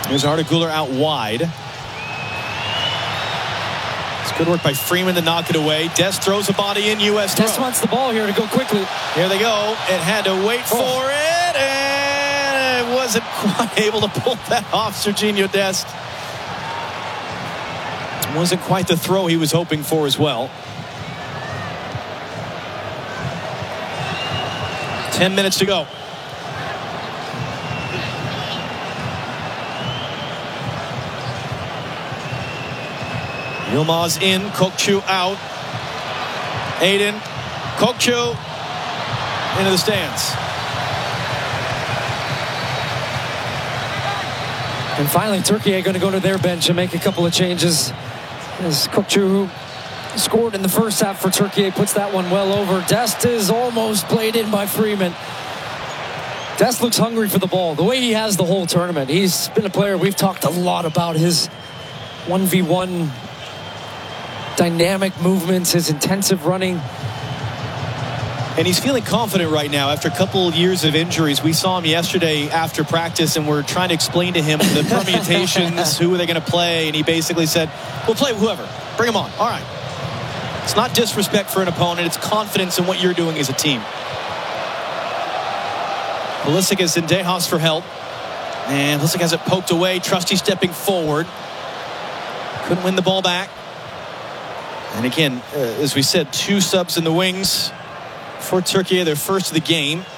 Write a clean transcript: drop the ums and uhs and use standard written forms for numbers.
Here's Arda Güler out wide. It's good work by Freeman to knock it away. Dest throws a body in. U.S. throw. Dest wants the ball here to go quickly. Here they go. It had to wait for it, and it wasn't quite able to pull that off. Sergiño Dest. Wasn't quite the throw he was hoping for as well. 10 minutes to go. Yilmaz in, Kokçu out. Aydın, Kokçu into the stands. And finally, Turkey are going to go to their bench and make a couple of changes. As Kokçu, who scored in the first half for Turkey, puts that one well over. Dest is almost played in by Freeman. Dest looks hungry for the ball, the way he has the whole tournament. He's been a player we've talked a lot about, his 1v1 dynamic movements, his intensive running. And he's feeling confident right now after a couple of years of injuries. We saw him yesterday after practice, and we're trying to explain to him the permutations, who are they going to play, and he basically said, we'll play whoever. Bring him on. All right. It's not disrespect for an opponent. It's confidence in what you're doing as a team. Pulisic is in Dejas for help. And Pulisic has it poked away. Trusty stepping forward. Couldn't win the ball back. And again, as we said, 2 subs in the wings for Turkey, their first of the game.